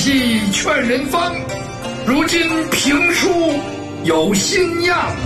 戏劝人方，如今评书有新样。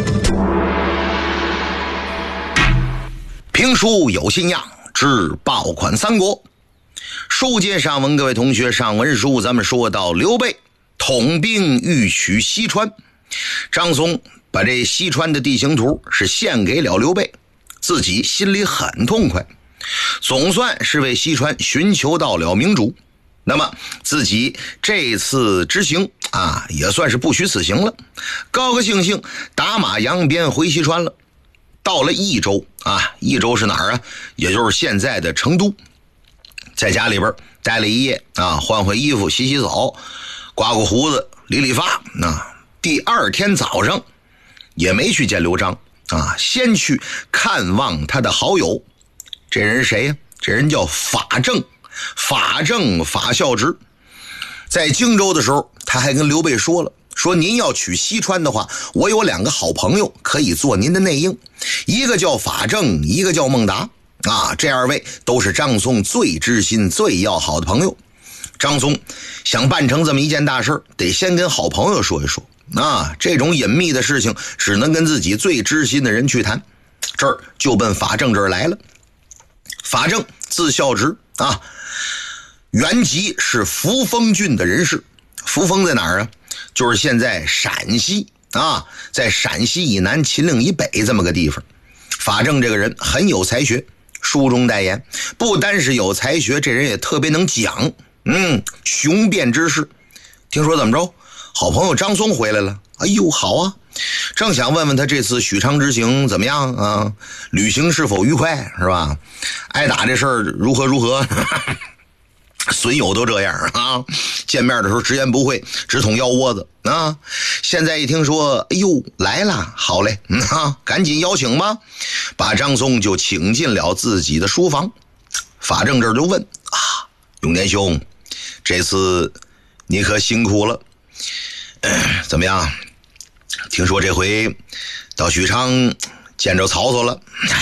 评书有新样之爆款三国。书接上文，各位同学，上文书咱们说到刘备统兵欲取西川，张松把这西川的地形图是献给了刘备，自己心里很痛快，总算是为西川寻求到了明主。那么自己这次之行也算是不虚此行了，高高兴兴打马扬鞭回西川了。到了益州益州是哪儿啊？也就是现在的成都。在家里边待了一夜换换衣服，洗洗澡，刮刮胡子，理理发。第二天早上也没去见刘璋先去看望他的好友。这人谁呀？这人叫法正，法孝直。在荆州的时候，他还跟刘备说了，说您要取西川的话，我有两个好朋友可以做您的内应，一个叫法正，一个叫孟达这二位都是张松最知心最要好的朋友。张松想办成这么一件大事，得先跟好朋友说一说这种隐秘的事情只能跟自己最知心的人去谈。这儿就奔法正这儿来了。法正字孝直原籍是扶风郡的人士。扶风在哪儿啊？就是现在陕西在陕西以南秦岭以北这么个地方。法正这个人很有才学，书中代言，不单是有才学，这人也特别能讲雄辩之士。听说怎么着，好朋友张松回来了。哎呦，好啊，正想问问他这次许昌之行怎么样旅行是否愉快，是吧？挨打这事儿如何损友都这样见面的时候直言不讳，直捅腰窝子现在一听说哎呦来了，好嘞赶紧邀请吧，把张松就请进了自己的书房。法正这就问永年兄，这次你可辛苦了怎么样？听说这回到许昌见着曹操了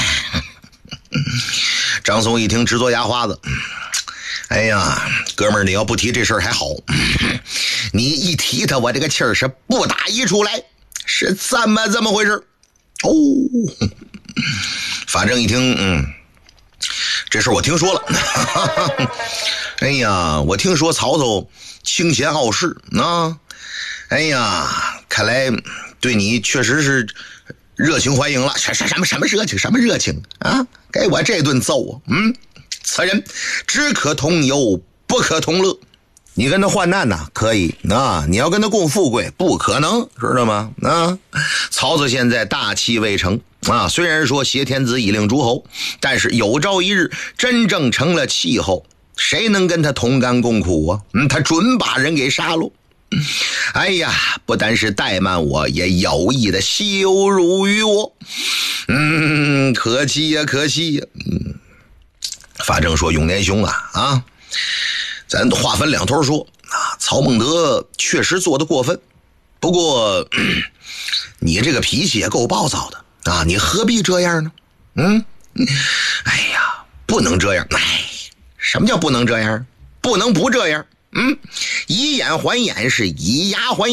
张松一听直嘬牙花子，哎呀，哥们儿，你要不提这事儿还好，你一提他，我这个气儿是不打一处来，是这么回事法正一听这事儿我听说了哎呀，我听说曹操清贤好事哎呀，看来对你确实是热情欢迎了。什么热情给我这顿揍此人只可同忧不可同乐。你跟他患难可以你要跟他共富贵不可能，知道吗曹操现在大器未成虽然说挟天子以令诸侯，但是有朝一日真正成了气候，谁能跟他同甘共苦他准把人给杀了。哎呀，不单是怠慢我，也有意的羞辱于我可惜呀法正说，永年兄咱话分两头说曹孟德确实做得过分，不过你这个脾气也够暴躁的你何必这样呢哎呀，不能这样。什么叫不能这样？不能不这样以眼还眼，是以牙还